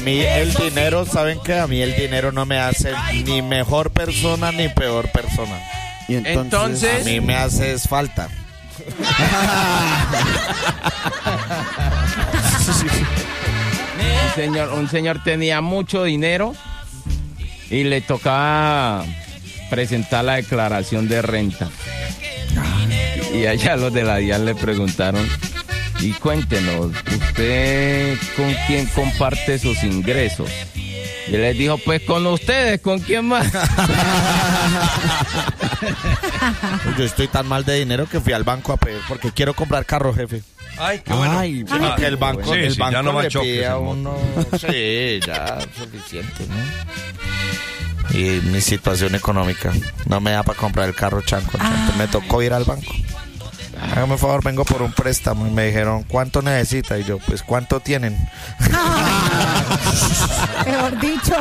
El dinero, ¿saben qué? A mí el dinero no me hace ni mejor persona ni peor persona. Y entonces a mí me hace falta. Un señor tenía mucho dinero y le tocaba presentar la declaración de renta. Y allá los de la DIAN le preguntaron: y cuéntenos, ¿usted con quién comparte sus ingresos? Y él les dijo: pues con ustedes, ¿con quién más? Yo estoy tan mal de dinero que fui al banco a pedir porque quiero comprar carro, jefe. Ay, qué bueno. Ay, que el banco, sí, banco ya no va le choques, pide a uno. Sí, ya suficiente, ¿no? Y mi situación económica no me da para comprar el carro chanco. Entonces me tocó ir al banco. Hágame un favor, vengo por un préstamo. Y me dijeron: ¿cuánto necesita? Y yo: pues, ¿cuánto tienen? Mejor dicho.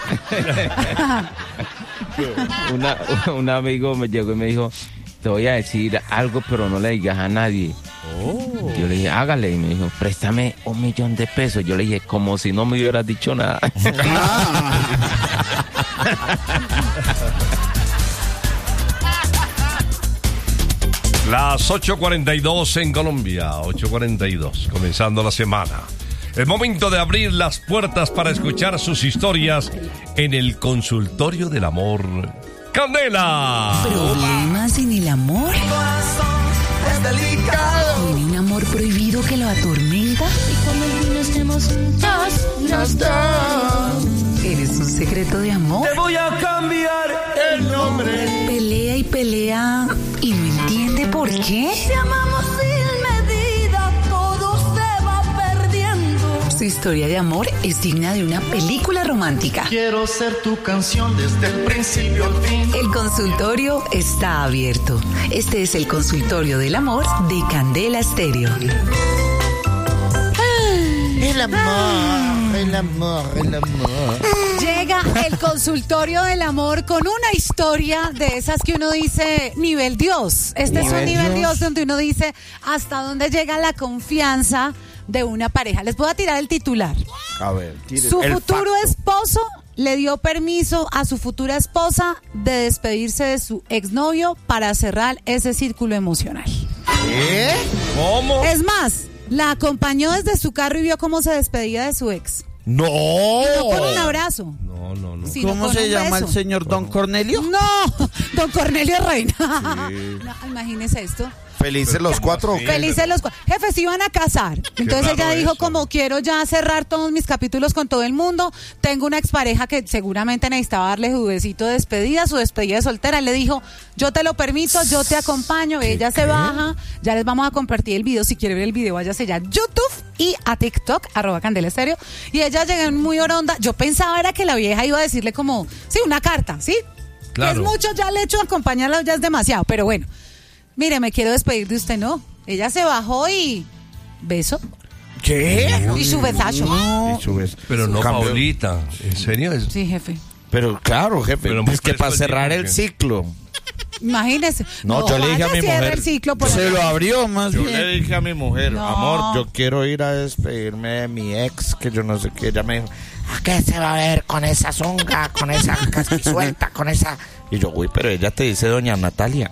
Un amigo me llegó y me dijo: te voy a decir algo, pero no le digas a nadie. Yo le dije: hágale. Y me dijo: préstame $1,000,000 de pesos. Yo le dije: como si no me hubieras dicho nada. Las 8:42 en Colombia, 8:42, comenzando la semana. El momento de abrir las puertas para escuchar sus historias en el consultorio del amor. ¡Candela! ¿Problemas en el amor? ¿Tiene un amor prohibido que lo atormenta? Y cuando estemos juntos, nos da. ¿Eres un secreto de amor? Te voy a cambiar el nombre. Pelea y pelea y no entiende por qué. Si amamos sin medida, todo se va perdiendo. Su historia de amor es digna de una película romántica. Quiero ser tu canción desde el principio al fin. El consultorio está abierto. Este es el consultorio del amor de Candela Estéreo. El amor, el amor, el amor. Llega el consultorio del amor con una historia de esas que uno dice nivel Dios. Este es un nivel Dios donde uno dice hasta dónde llega la confianza de una pareja. Les voy a tirar el titular. A ver, su futuro esposo le dio permiso a su futura esposa de despedirse de su exnovio para cerrar ese círculo emocional. ¿Qué? ¿Cómo? Es más, la acompañó desde su carro y vio cómo se despedía de su ex. ¡No! Y no con un abrazo. No. ¿Cómo se llama el señor Don Cornelio? No, Don Cornelio Reina. Sí. No, imagínese esto. ¿Felices los cuatro? Sí. Felices los cuatro. Jefe, se iban a casar. Entonces ella dijo como quiero ya cerrar todos mis capítulos con todo el mundo. Tengo una expareja que seguramente necesitaba darle su besito de despedida, su despedida de soltera. Él le dijo: yo te lo permito, yo te acompaño. Ella se baja. Ya les vamos a compartir el video. Si quiere ver el video, váyase ya a YouTube y a TikTok, @Candela Estéreo. Y ella llegó muy oronda. Yo pensaba era que la vieja iba a decirle como, sí, una carta, ¿sí? Claro. Es mucho, ya el hecho de acompañarla ya es demasiado, pero bueno. Mire, me quiero despedir de usted, ¿no? Ella se bajó y... ¿beso? ¿Qué? Y su besazo. No. Pero no, Cambio. Paulita, ¿en serio? Sí, jefe. Pero claro, jefe, Pero muy es que fresco para el cerrar tiempo, el ¿qué? ciclo. Imagínese. No, yo le dije a mi cierre mujer, el ciclo por Se ahí. lo abrió más Yo bien. le dije a mi mujer: No. amor, yo quiero ir a despedirme de mi ex, que yo no sé qué. Ella me dijo: ¿a qué se va a ver con esa zunga, con esa casquisuelta, con esa...? Y yo: uy, pero ella te dice doña Natalia.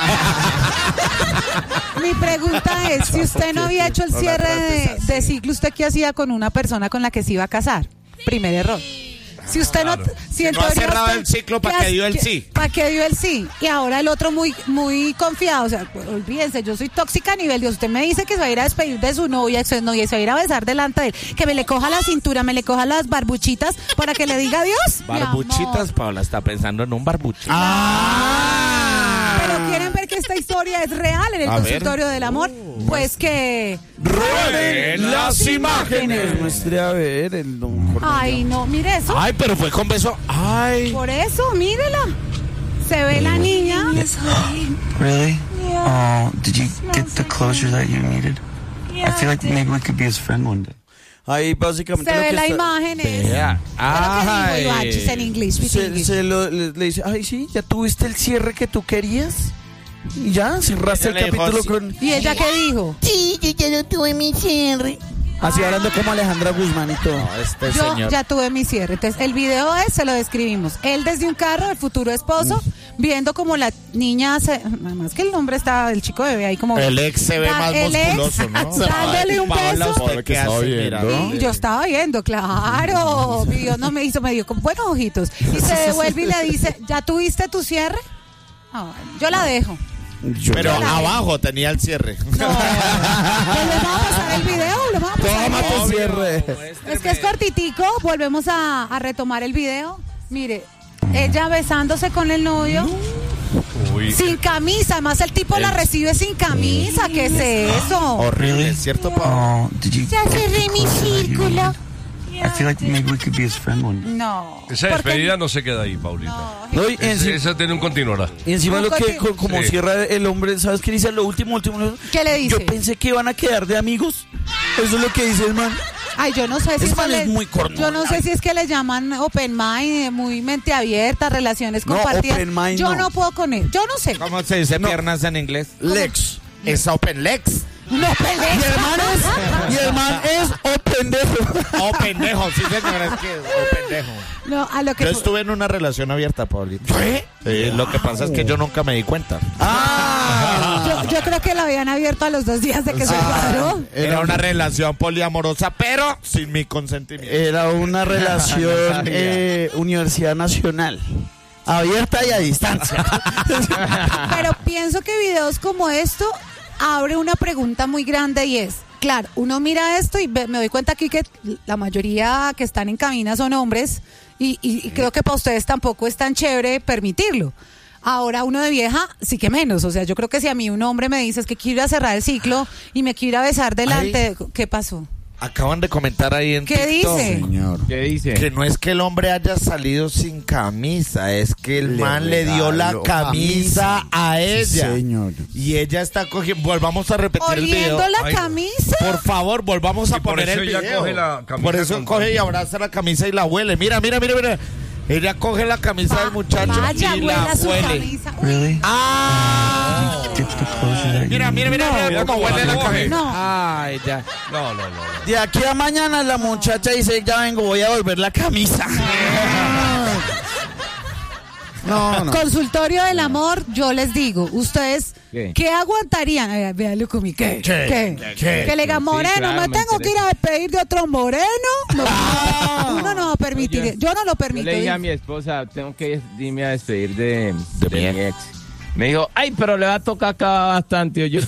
Mi pregunta es, si usted no había hecho el cierre de ciclo, ¿usted qué hacía con una persona con la que se iba a casar? Primer error. Si usted Claro. Si en no ha teoría cerrado usted- el ciclo, ¿para qué dio el sí? ¿Para qué dio el sí? Y ahora el otro muy confiado. O sea, olvídense, yo soy tóxica a nivel Dios. Usted me dice que se va a ir a despedir de su novia, se va a ir a besar delante de él. Que me le coja la cintura, me le coja las barbuchitas para que le diga adiós. Mi Barbuchitas, amor. Paola está pensando en un barbuchito. Pero quieren ver que esta historia es real en el A ver. consultorio del amor. Pues que... ¡Rueden las imágenes! Muestre a ver el Don Cornelio. Ay, no, mire eso. Ay, pero fue con beso. Ay. Por eso, mírela. Se ve la niña. Really? Oh, did you get the closure that you needed? I feel like maybe we could be his friend one day. Ahí básicamente Se lo ve que la está... imagen. Es Vea. lo que dijo Ivachis en inglés. le dice: ay, sí, ya tuviste el cierre que tú querías. Y ya cerraste Ella el le dijo capítulo así. con... ¿Y ella qué dijo? Sí, yo ya no tuve mi cierre. Así hablando como Alejandra Guzmán y todo. No, este Yo señor. ya tuve mi cierre. Entonces, el video se lo describimos. Él desde un carro, el futuro esposo, viendo como la niña además que el nombre está, el chico bebé ahí como... El ex se ve más el ex musculoso, ¿no? dándole un Paola, beso. ¿usted qué hace mirando? Y yo estaba viendo, claro. Mi Dios no me dio con buenos ojitos. Y se devuelve y le dice, ¿ya tuviste tu cierre? Ah, bueno, yo la dejo. Pero abajo tenía el cierre. No. ¿Les vamos a pasar el video? ¿Les vamos a pasar el video? cierre. Es que es cortitico. Volvemos a retomar el video. Mire, ella besándose con el novio. Uy. Sin camisa. Además, el tipo la recibe sin camisa. ¿Qué es eso? Horrible, ¿cierto, Pau? Oh, did you Ya cerré mi círculo. I feel like maybe we could be his friend one day. No. Esa porque- despedida no se queda ahí, Paulita. No, y Esa tiene un continuará. y encima lo que como Sí. cierra el hombre, ¿sabes qué dice? Lo último. ¿Qué le dice? Yo pensé que iban a quedar de amigos. Eso es lo que dice el man. Ay, yo no sé si Ese man eso es muy cornudo. yo no sé si es que le llaman open mind, muy mente abierta, relaciones No, compartidas. open mind Yo no. no puedo con él. Yo no sé. ¿Cómo se dice piernas en inglés? Lex. Es open legs. No pelees. Y el man es o pendejo. O pendejo, sí, señora, es que o pendejo. No, a lo que Yo estuve en una relación abierta, Paulita. Sí, lo que pasa es que yo nunca me di cuenta. yo creo que la habían abierto a los 2 días de que se cuadró. Era una relación poliamorosa, pero sin mi consentimiento. Era una relación Universidad Nacional. Abierta y a distancia. Pero pienso que videos como esto abre una pregunta muy grande y es, claro, uno mira esto y me doy cuenta aquí que la mayoría que están en cabina son hombres y creo que para ustedes tampoco es tan chévere permitirlo. Ahora uno de vieja, sí que menos. O sea, yo creo que si a mí un hombre me dice es que quiero ir a cerrar el ciclo y me quiero ir a besar delante, ¿qué pasó? Acaban de comentar ahí en ¿Qué TikTok, dice? Señor. ¿Qué dice? que no es que el hombre haya salido sin camisa, es que el man le dio la regaló camisa a ella. Sí, señor. Y ella está cogiendo, volvamos a repetir el video. Oliendo la Ay, camisa. Por favor, volvamos a Y por poner eso el ella video. coge la camisa Por eso con coge y tanto. abraza la camisa y la huele. Mira. Ella coge la camisa del muchacho Vaya, y la huela su huele. camisa. Uy, Really? ¡Ah! Dip the closure that you Mira Mira cómo huele la coge. camisa. No. Ay, ya. No. De aquí a mañana la muchacha dice, ya vengo, voy a volver la camisa. No. Consultorio del amor, yo les digo, ustedes, ¿Qué? ¿qué aguantarían? Véale con mi ¿qué? Que le diga moreno, claro, me me tengo que ir a despedir de otro moreno. No, uno no va a permitir, Oye, yo no lo Yo permito. le dije a mi esposa, tengo que irme a despedir de mi mi ex. Me dijo, ay, pero le va a tocar acá bastante. Yo,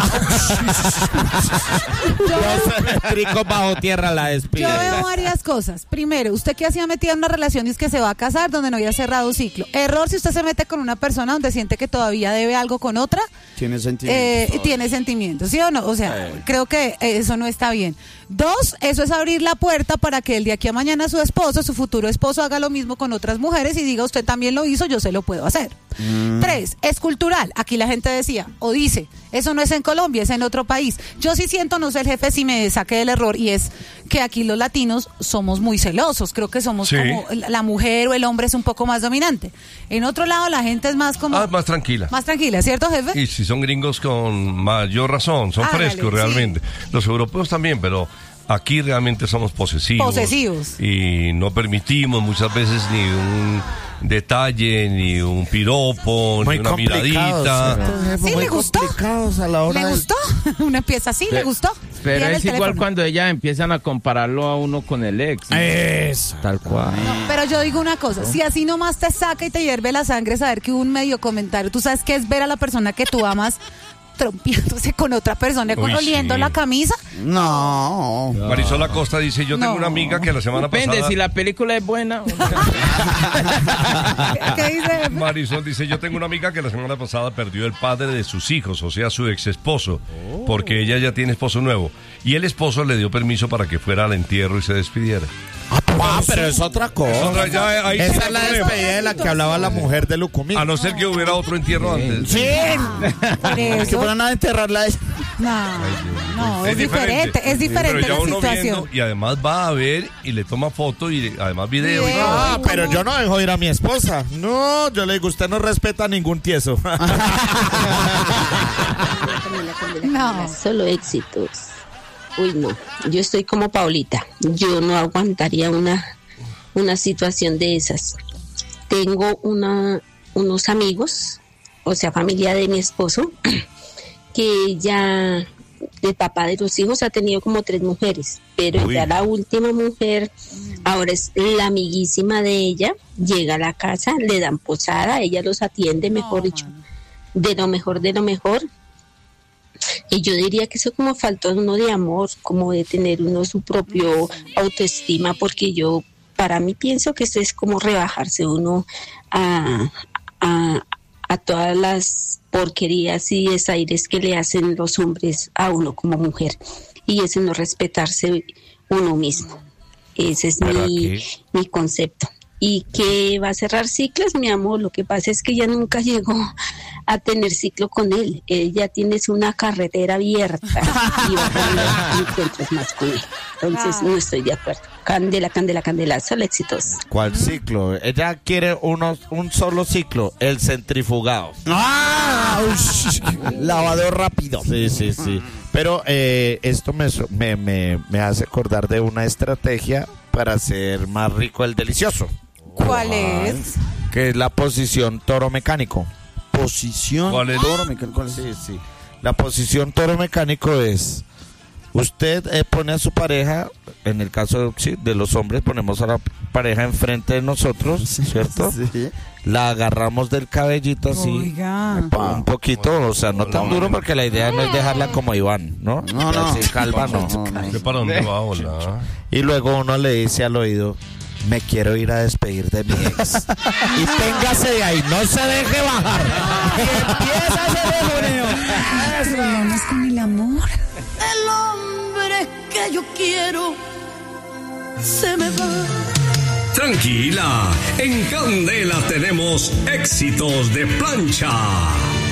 Tricos bajo tierra la despide. Yo veo varias cosas. Primero, usted que hacía metida en una relación y es que se va a casar donde no había cerrado un ciclo. Error si usted se mete con una persona donde siente que todavía debe algo con otra. Tiene sentido. Tiene sentimientos, ¿sí o no? O sea, creo que eso no está bien. 2, eso es abrir la puerta para que el de aquí a mañana su esposo, su futuro esposo, haga lo mismo con otras mujeres y diga, usted también lo hizo, yo se lo puedo hacer. 3, es cultural. Aquí la gente decía, o dice, eso no es en Colombia, es en otro país. Yo sí siento, no sé el jefe si me saque del error, y es que aquí los latinos somos muy celosos. Creo que somos Sí. como, la mujer o el hombre es un poco más dominante. En otro lado la gente es más como... Más tranquila. Más tranquila, ¿cierto, jefe? Y si son gringos con mayor razón, son Hágale, frescos realmente. Los europeos también, pero aquí realmente somos posesivos. Posesivos. Y no permitimos muchas veces ni un detalle, ni un piropo, Muy ni una complicados, miradita. ¿cierto, jefe? Sí, Muy le gustó. complicados a la hora ¿Le del- gustó? Una pieza así, ¿le gustó? pero Dígale es el igual teléfono. cuando ellas empiezan a compararlo a uno con el ex. Eso. Tal cual. Pero yo digo una cosa, si así nomás te saca y te hierve la sangre saber que hubo un medio comentario, tú sabes qué es ver a la persona que tú amas trompeándose con otra persona, Uy, oliendo sí. la camisa. No. Marisol Acosta dice, yo tengo No. una amiga que la semana Depende, pasada... si la película es buena. ¿Qué dice? Marisol dice, yo tengo una amiga que la semana pasada perdió el padre de sus hijos, o sea, su ex esposo, porque ella ya tiene esposo nuevo. Y el esposo le dio permiso para que fuera al entierro y se despidiera. Pero es otra cosa. Otra, ya, ahí sí Esa no es la hay problema. despedida de la que hablaba la mujer de Lucumí. A no ser que hubiera otro entierro antes. Sí. Por Que eso. fueran a enterrarla a ella. No, es diferente Pero la ya uno situación. viendo, y además va a ver y le toma foto y además video. y Video. todo. Ah, pero yo no dejo ir a mi esposa. No, yo le digo, usted no respeta a ningún tieso. No. Solo éxitos. Uy, no, yo estoy como Paulita, yo no aguantaría una situación de esas. Tengo unos amigos, o sea, familia de mi esposo, que ya el papá de los hijos ha tenido como 3 mujeres, pero ya la última mujer, ahora es la amiguísima de ella, llega a la casa, le dan posada, ella los atiende, mejor dicho, de lo mejor, y yo diría que eso como falta uno de amor, como de tener uno su propio autoestima, porque yo, para mí pienso que esto es como rebajarse uno a todas las porquerías y desaires que le hacen los hombres a uno como mujer, y eso no respetarse uno mismo. Ese es mi concepto. Y que va a cerrar ciclos, mi amor, lo que pasa es que ella nunca llegó a tener ciclo con él. Ella tiene una carretera abierta y va a tener encuentros más con él. Entonces no estoy de acuerdo. Candela, candela, candela, solo éxitos. ¿Cuál ciclo? Ella quiere un solo ciclo, el centrifugado. Lavador rápido. Sí. Pero esto me hace acordar de una estrategia para hacer más rico el delicioso. ¿Cuál es? Que es la posición toro mecánico. Posición toro mecánico. Sí. La posición toro mecánico es: usted pone a su pareja, en el caso de los hombres, ponemos a la pareja enfrente de nosotros, ¿cierto? Sí. La agarramos del cabellito así, un poquito, o sea, no tan duro, porque la idea no es dejarla como Iván, ¿no? No. Así, calva, no. ¿Para dónde va? Hola. Y luego uno le dice al oído: me quiero ir a despedir de mi ex. Y téngase de ahí, no se deje bajar. Empieza ese demonio. Problemas con el amor. El hombre que yo quiero se me va. Tranquila, en Candela tenemos éxitos de plancha.